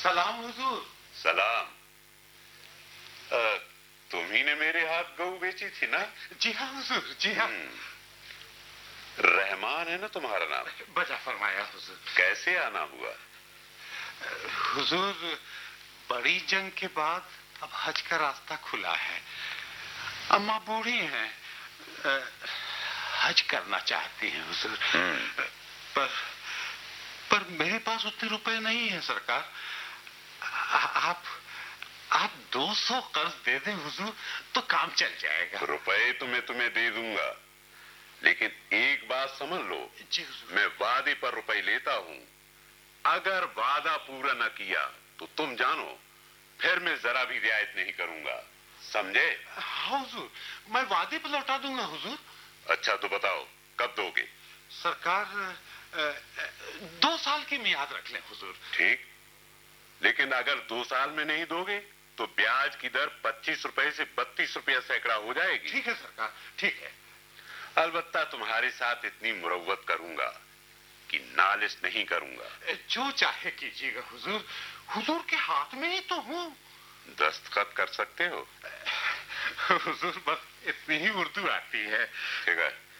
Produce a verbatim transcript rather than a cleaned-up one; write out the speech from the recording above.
सलाम हुजूर। सलाम। आ, तुम्ही ने मेरे हाथ गऊ बेची थी ना? जी हाँ हुजूर, जी हाँ। रहमान है ना तुम्हारा नाम? बजा फरमाया हुजूर। कैसे आना हुआ? हुजूर, बड़ी जंग के बाद अब हज का रास्ता खुला है। अम्मा बूढ़ी हैं, हज करना चाहती हैं हुजूर। पर पर मेरे पास उतने रुपए नहीं है सरकार। आ, आप आप दो सौ कर्ज दे दें हुजूर तो काम चल जाएगा। रुपए तो मैं तुम्हें दे दूंगा, लेकिन एक बात समझ लो। जी हुजूर। मैं वादे पर रुपए लेता हूं। अगर वादा पूरा न किया तो तुम जानो फिर मैं जरा भी रियायत नहीं करूंगा, समझे? हाँ हुजूर, मैं वादे पर लौटा दूंगा हुजूर। अच्छा तो बताओ कब दोगे? सरकार दो साल की मियाद रख लें हुजूर। ठीक, लेकिन अगर दो साल में नहीं दोगे तो ब्याज की दर पच्चीस रुपए से बत्तीस रुपया सैकड़ा हो जाएगी। ठीक है सरकार, ठीक है। अलबत्ता तुम्हारे साथ इतनी मुरव्वत करूंगा कि नालिश नहीं करूंगा। जो चाहे कीजिएगा हुजूर, हुजूर के हाथ में ही तो हूँ। दस्तखत कर सकते हो? हुजूर बस इतनी ही उर्दू आती है। ठीक है।